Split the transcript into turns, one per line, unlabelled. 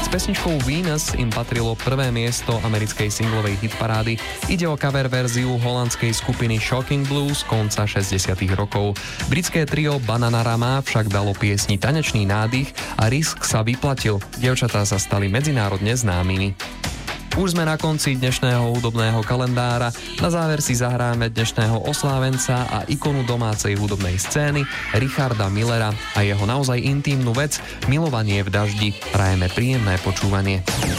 S pesničkou Venus im patrilo prvé miesto americkej singlovej hitparády. Ide o cover verziu holandskej skupiny Shocking Blues konca 60. rokov. Britské trio Bananarama však dalo piesni tanečný nádych a risk sa vyplatil. Dievčatá sa stali medzinárodne známymi. Už sme na konci dnešného hudobného kalendára. Na záver si zahráme dnešného oslávenca a ikonu domácej hudobnej scény Richarda Millera a jeho naozaj intímnu vec Milovanie v daždi. Prajeme príjemné počúvanie.